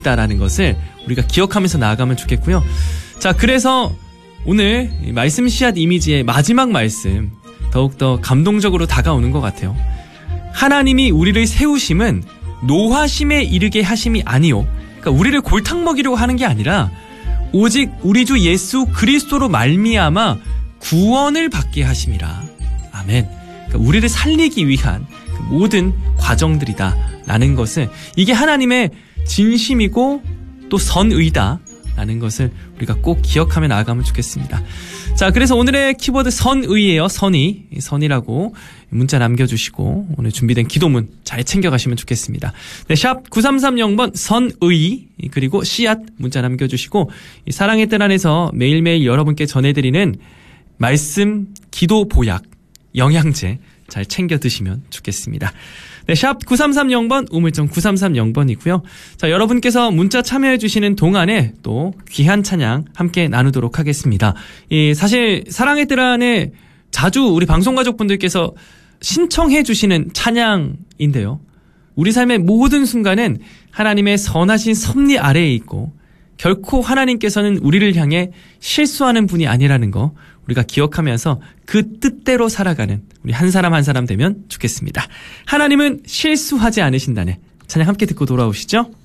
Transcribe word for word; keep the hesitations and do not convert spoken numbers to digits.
있다라는 것을 우리가 기억하면서 나아가면 좋겠고요. 자, 그래서 오늘 말씀 씨앗 이미지의 마지막 말씀 더욱더 감동적으로 다가오는 것 같아요. 하나님이 우리를 세우심은 노하심에 이르게 하심이 아니요. 그러니까 우리를 골탕 먹이려고 하는 게 아니라 오직 우리 주 예수 그리스도로 말미암아 구원을 받게 하심이라. 아멘. 그러니까 우리를 살리기 위한 그 모든 과정들이다 라는 것을, 이게 하나님의 진심이고 또 선의다 라는 것을 우리가 꼭 기억하며 나아가면 좋겠습니다. 자, 그래서 오늘의 키워드 선의예요. 선의. 선의라고 문자 남겨주시고 오늘 준비된 기도문 잘 챙겨가시면 좋겠습니다. 네, 샵 구삼삼공 번 선의 그리고 씨앗 문자 남겨주시고 이 사랑의 뜰 안에서 매일매일 여러분께 전해드리는 말씀, 기도 보약, 영양제 잘 챙겨 드시면 좋겠습니다. 네, 샵 구삼삼공 번, 우물정 구삼삼공 번이고요. 자, 여러분께서 문자 참여해 주시는 동안에 또 귀한 찬양 함께 나누도록 하겠습니다. 이 사실 사랑의 뜰 안에 자주 우리 방송 가족분들께서 신청해 주시는 찬양인데요. 우리 삶의 모든 순간은 하나님의 선하신 섭리 아래에 있고 결코 하나님께서는 우리를 향해 실수하는 분이 아니라는 거 우리가 기억하면서 그 뜻대로 살아가는 우리 한 사람 한 사람 되면 좋겠습니다. 하나님은 실수하지 않으신다네. 찬양 함께 듣고 돌아오시죠.